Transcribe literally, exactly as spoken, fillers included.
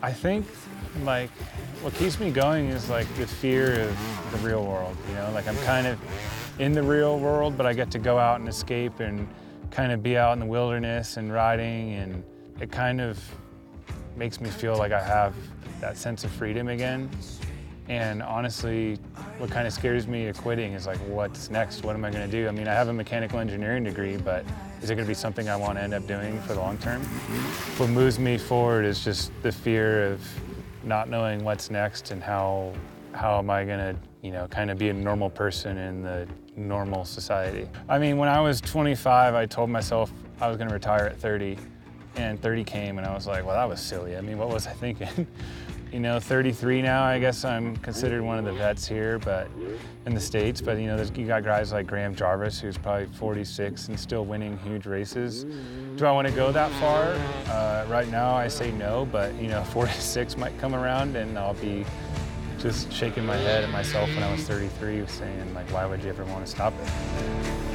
I think, like, what keeps me going is like the fear of the real world, you know? Like I'm kind of in the real world, but I get to go out and escape and kind of be out in the wilderness and riding, and it kind of makes me feel like I have that sense of freedom again. And honestly, what kind of scares me of quitting is like, what's next? What am I gonna do? I mean, I have a mechanical engineering degree, but is it gonna be something I wanna end up doing for the long term? What moves me forward is just the fear of not knowing what's next and how, how am I gonna, you know, kind of be a normal person in the normal society. I mean, when I was twenty-five, I told myself I was gonna retire at thirty, and thirty came and I was like, well, that was silly. I mean, what was I thinking? You know, thirty-three now, I guess I'm considered one of the vets here, but in the States, but you know, there's, you got guys like Graham Jarvis, who's probably forty-six and still winning huge races. Do I want to go that far? Uh, right now, I say no, but you know, forty-six might come around and I'll be just shaking my head at myself when I was thirty-three saying like, why would you ever want to stop it?